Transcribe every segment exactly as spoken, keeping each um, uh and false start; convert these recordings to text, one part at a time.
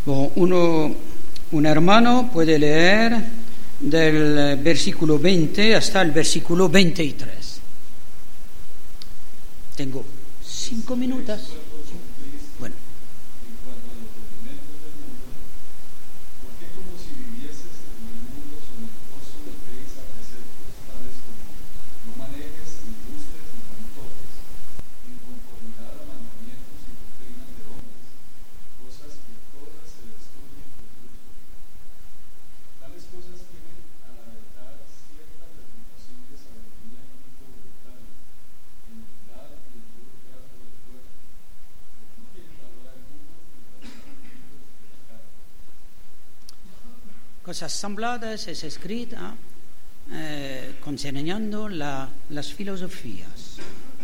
Bon, uno, un hermano puede leer del versículo veinte hasta el versículo veintitrés. Tengo cinco minutos. Bueno. Cosas sembladas es escrita eh, concerniendo la, las filosofías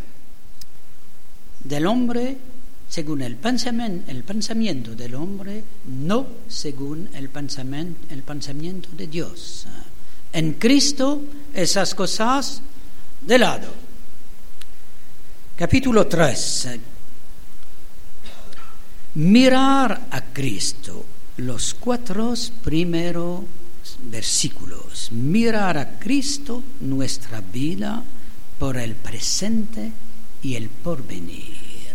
del hombre según el pensamiento, el pensamiento del hombre, no según el pensamiento, el pensamiento de Dios. En Cristo esas cosas de lado. Capítulo tres. Mirar a Cristo. Los cuatro primeros versículos. Mirar a Cristo nuestra vida por el presente y el porvenir.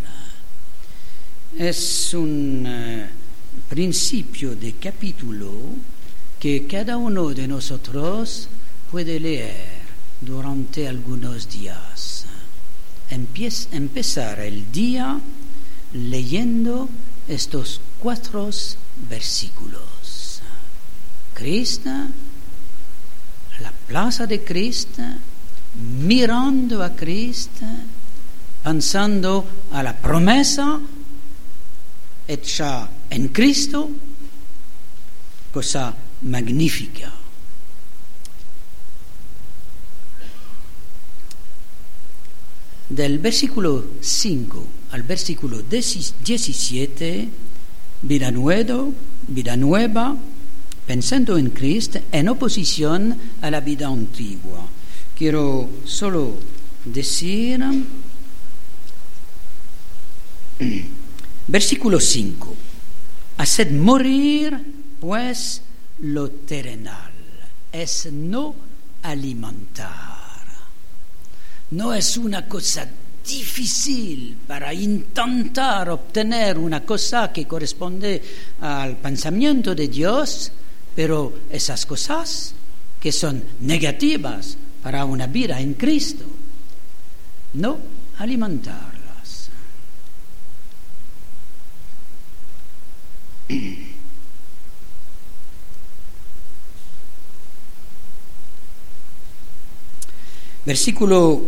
Es un uh, principio de capítulo que cada uno de nosotros puede leer durante algunos días. Empieza, empezar el día leyendo estos cuatro versículos. Cristo, la plaza de Cristo, mirando a Cristo, pensando a la promesa hecha en Cristo, cosa magnífica. Del versículo cinco al versículo diecisiete, vida nueva, vida nueva, pensando en Cristo en oposición a la vida antigua. Quiero solo decir, versículo cinco, haced morir pues lo terrenal, es no alimentar. No es una cosa difícil para intentar obtener una cosa que corresponde al pensamiento de Dios, pero esas cosas que son negativas para una vida en Cristo, no alimentarlas. Versículo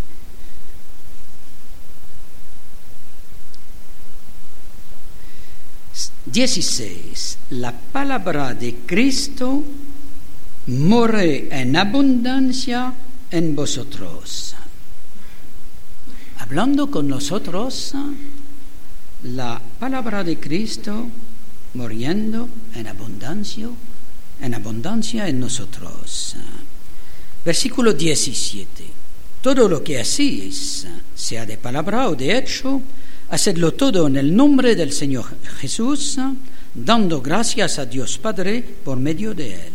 dieciséis. La palabra de Cristo more en abundancia en vosotros. Hablando con nosotros, la palabra de Cristo muriendo en abundancia, en abundancia en nosotros. Versículo diecisiete. Todo lo que hacéis, sea de palabra o de hecho, hacedlo todo en el nombre del Señor Jesús, dando gracias a Dios Padre por medio de Él.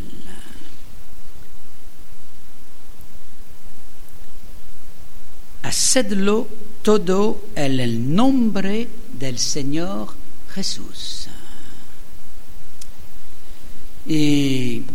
Hacedlo todo en el nombre del Señor Jesús. Y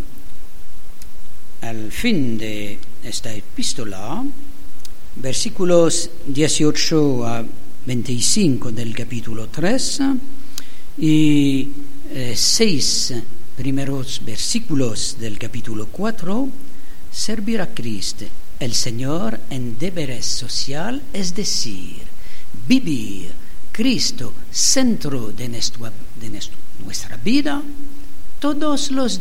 al fin de esta epístola, versículos dieciocho a veinticinco del capítulo tres y eh, seis primeros versículos del capítulo cuatro, servir a Cristo, el Señor, en deberes social, es decir, vivir Cristo centro de, nuestra, de nuestra vida todos los